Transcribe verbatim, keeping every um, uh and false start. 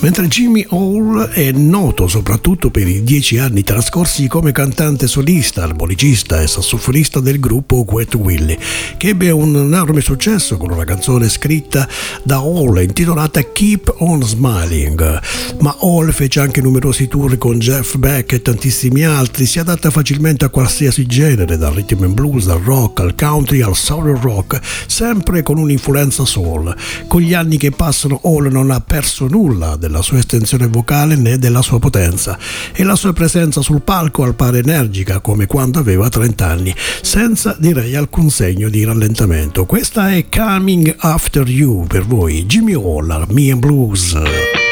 Mentre Jimmy Hall è noto soprattutto per i dieci anni trascorsi come cantante solista, armonicista e sassofonista del gruppo Wet Willie, che ebbe un enorme successo con una canzone scritta da Hall intitolata Keep on Smiling. Ma Hall fece anche numerosi tour con Jeff Beck e tantissimi altri, si adatta facilmente a qualsiasi genere, dal rhythm and blues, dal rock, al country, al soul rock, sempre con un'influenza soul. Con gli anni che passano Hall non ha perso nulla della sua estensione vocale né della sua potenza, e la sua presenza sul palco appare energica come quando aveva trenta anni, senza direi alcun segno di rallentamento. Questa è Coming After You per voi, Jimmy Hall, Me and Blues.